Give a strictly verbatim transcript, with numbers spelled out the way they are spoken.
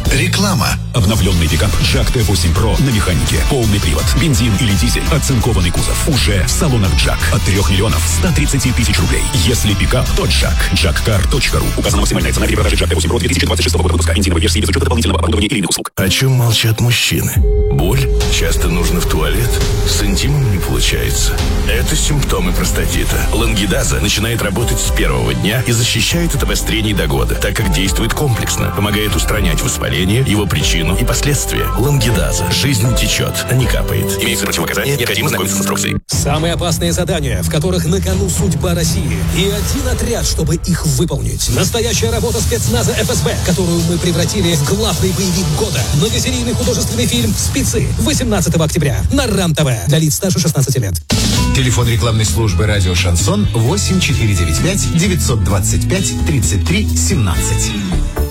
Реклама. Обновленный пикап Джак Т восемь Про на механике. Полный привод, бензин или дизель. Оцинкованный кузов. Уже в салонах Джак. От трех миллионов ста тридцати тысяч рублей. Если пикап, то Джак. джак кар точка ру. Указана максимальная цена при продаже Джак Т восемь Про две тысячи двадцать шестого года выпуска. Бензиновой версии без учета дополнительного оборудования или иных услуг. О чем молчат мужчины? Боль? Часто нужно в туалет? С интимом не получается. Это симптомы простатита. Лангидаза начинает работать с первого дня и защищает от обострений до года, так как действует комплексно, помогает устранять воспаление, его причину и последствия. Лангидаза. Жизнь течет, а не капает. Имеются противопоказания, необходимо знакомиться с инструкцией. Самые опасные задания, в которых на кону судьба России. И один отряд, чтобы их выполнить. Настоящая работа спецназа эф эс бэ, которую мы превратили в главный боевик года. Многосерийный художественный фильм «Спецы» восемнадцатого октября на РАН-ТВ. Для лиц старше шестнадцати лет. Телефон рекламной службы «Радио Шансон» восемь четыре девять пять девятьсот двадцать пять тридцать три семнадцать.